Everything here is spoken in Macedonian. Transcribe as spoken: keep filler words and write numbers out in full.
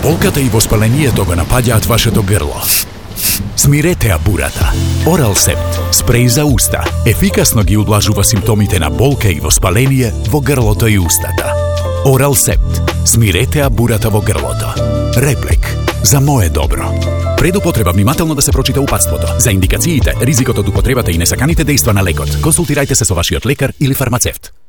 болката и воспалението го напаѓаат вашето грло. Смирете ја бурата. Оралсепт, спреј за уста, ефикасно ги удлажува симптомите на болка и воспаление во грлото и устата. Оралсепт, смирете ја бурата во грлото. Реплек, за мое добро. Пред употреба внимателно да се прочита упатството. За индикациите, ризикот од употребата и несаканите дејства на лекот, консултирајте се со вашиот лекар или фармацевт.